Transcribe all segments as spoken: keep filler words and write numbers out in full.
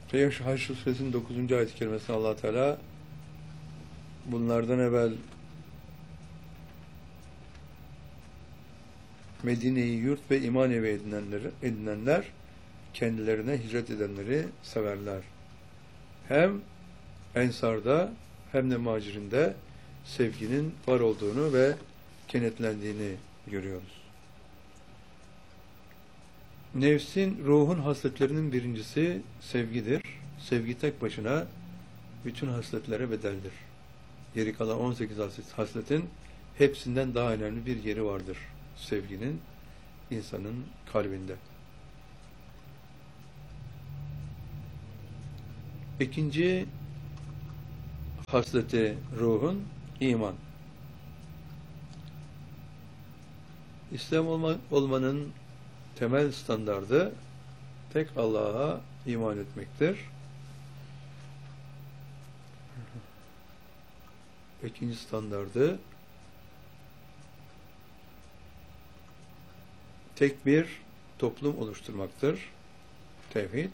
Ve şu Haşr Suresinin dokuzuncu ayet-i kerimesinde Allah Teala bunlardan evvel Medine'yi yurt ve iman evi edinenler, edinenler kendilerine hicret edenleri severler. Hem Ensar'da hem de Muhacir'inde sevginin var olduğunu ve kenetlendiğini görüyoruz. Nefsin, ruhun hasletlerinin birincisi sevgidir. Sevgi tek başına bütün hasletlere bedeldir. Geri kalan on sekiz hasletin hepsinden daha önemli bir yeri vardır sevginin insanın kalbinde. İkinci hasleti ruhun iman. İslam olma, olmanın temel standardı tek Allah'a iman etmektir. İkinci standardı tek bir toplum oluşturmaktır. Tevhid.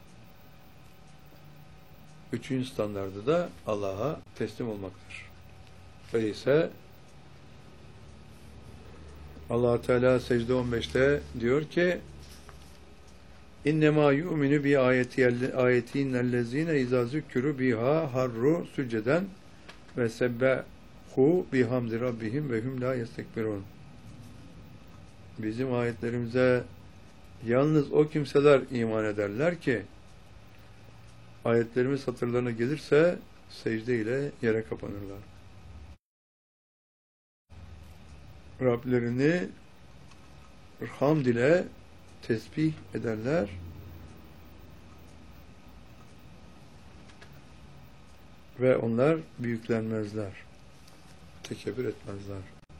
Üçüncü standardı da Allah'a teslim olmaktır. Öyleyse Allah Teala secde on beşte diyor ki İnnemâ yu'minu bi ayetinnellezîne izâ zükkürü biha harru sücceden ve sebbehu bihamdi rabbihim ve hum la yestekbirun. Bizim ayetlerimize yalnız o kimseler iman ederler ki ayetlerimiz satırlarına gelirse secde ile yere kapanırlar. Rablerini hamd ile tesbih ederler ve onlar büyüklenmezler, tekebbür etmezler.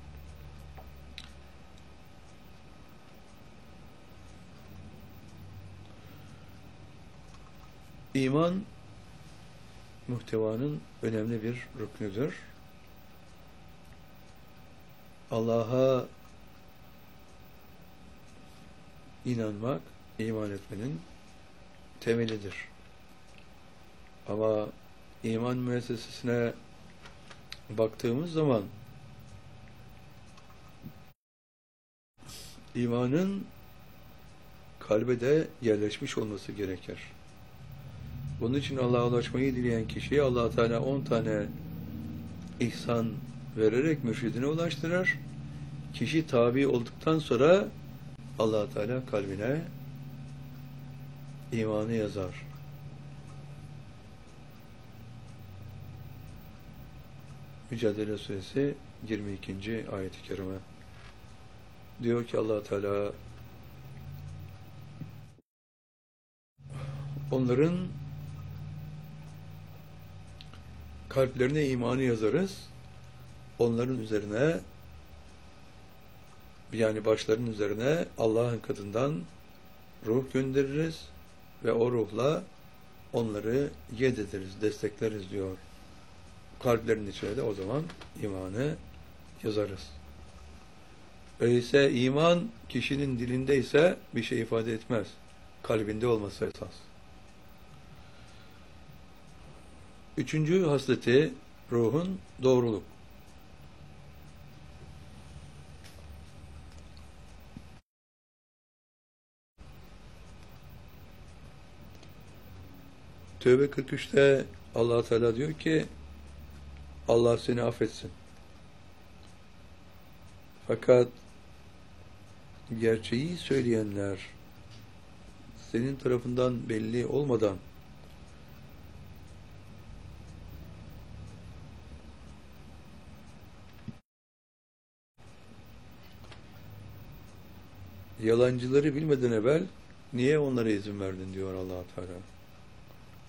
İman muhtevanın önemli bir rüknüdür. Allah'a inanmak, iman etmenin temelidir. Ama iman müessesesine baktığımız zaman imanın kalbe de yerleşmiş olması gerekir. Bunun için Allah'a ulaşmayı dileyen kişiye Allah Teala on tane ihsan vererek mürşidine ulaştırır. Kişi tabi olduktan sonra Allah Teala kalbine imanı yazar. Mücadele Suresi yirmi ikinci ayet-i kerime. Diyor ki Allah Teala onların kalplerine imanı yazarız. Onların üzerine yani başlarının üzerine Allah'ın katından ruh göndeririz ve o ruhla onları yedediriz, destekleriz diyor. Kalplerin içine de o zaman imanı yazarız. Öyleyse iman kişinin dilindeyse bir şey ifade etmez. Kalbinde olması esas. Üçüncü hasleti ruhun doğruluk. Tevbe kırk üçte Allah Teala diyor ki Allah seni affetsin. Fakat gerçeği söyleyenler senin tarafından belli olmadan yalancıları bilmeden evvel niye onlara izin verdin diyor Allah Teala.